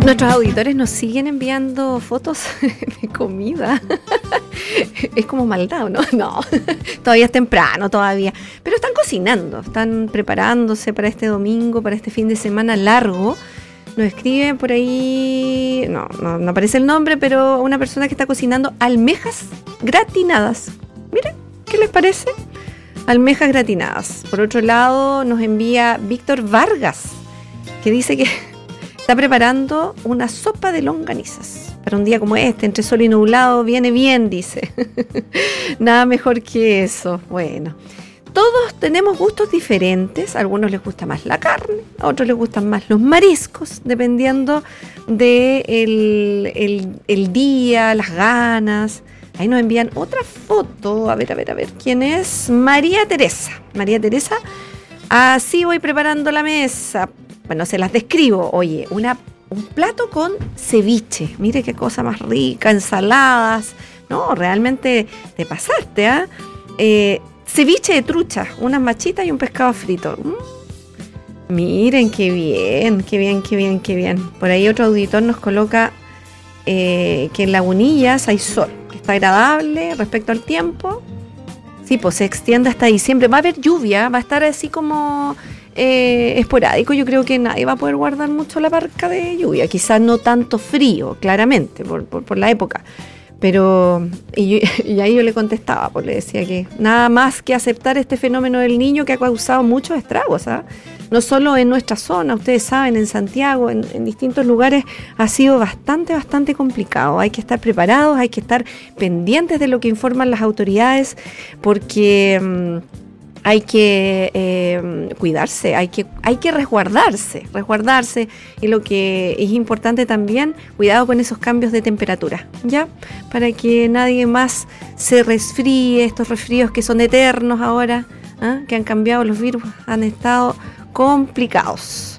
Nuestros auditores nos siguen enviando fotos de comida. Es como maldad, ¿no? No, todavía es temprano, todavía. Pero están cocinando, están preparándose para este domingo, para este fin de semana largo. Nos escribe por ahí, no aparece el nombre, pero una persona que está cocinando almejas gratinadas. Miren, ¿qué les parece? Almejas gratinadas. Por otro lado, nos envía Víctor Vargas, que dice que está preparando una sopa de longanizas. Para un día como este, entre sol y nublado, viene bien, dice. Nada mejor que eso. Bueno, todos tenemos gustos diferentes. A algunos les gusta más la carne, a otros les gustan más los mariscos, dependiendo del el día, las ganas. Ahí nos envían otra foto. A ver. ¿Quién es? María Teresa. María Teresa. Así voy preparando la mesa. Bueno, se las describo. Oye, un plato con ceviche. Mire qué cosa más rica, ensaladas. No, realmente te pasaste, ¿ah? Ceviche de trucha, unas machitas y un pescado frito. Miren qué bien. Por ahí otro auditor nos coloca que en Lagunillas hay sol, que está agradable respecto al tiempo. Sí, pues se extiende hasta diciembre. Va a haber lluvia, va a estar así como esporádico. Yo creo que nadie va a poder guardar mucho la parca de lluvia. Quizás no tanto frío, claramente, por la época. Pero, y ahí yo le contestaba, pues le decía que nada más que aceptar este fenómeno del Niño que ha causado muchos estragos, ¿ah? No solo en nuestra zona, ustedes saben, en Santiago, en distintos lugares ha sido bastante complicado. Hay que estar preparados, hay que estar pendientes de lo que informan las autoridades, porque hay que cuidarse, hay que resguardarse, y lo que es importante también, cuidado con esos cambios de temperatura, ¿ya? Para que nadie más se resfríe, estos resfríos que son eternos ahora, ¿ah? Que han cambiado los virus, han estado complicados.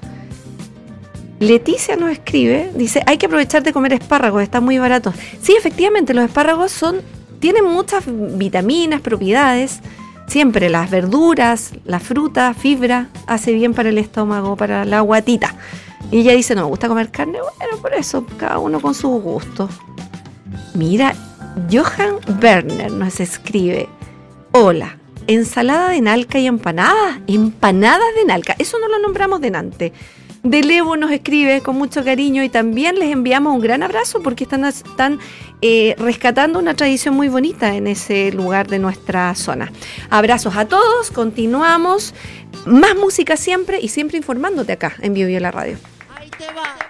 Leticia nos escribe, dice, hay que aprovechar de comer espárragos, están muy baratos. Sí, efectivamente, los espárragos tienen muchas vitaminas, propiedades. Siempre las verduras, la fruta, fibra, hace bien para el estómago, para la guatita. Y ella dice, no me gusta comer carne. Bueno, por eso, cada uno con sus gustos. Mira, Johan Werner nos escribe, hola, ensalada de nalca y empanadas de nalca. Eso no lo nombramos delante. De Levo nos escribe con mucho cariño y también les enviamos un gran abrazo porque están rescatando una tradición muy bonita en ese lugar de nuestra zona. Abrazos a todos, continuamos, más música siempre y siempre informándote acá en BioBio La Radio. Ahí te va.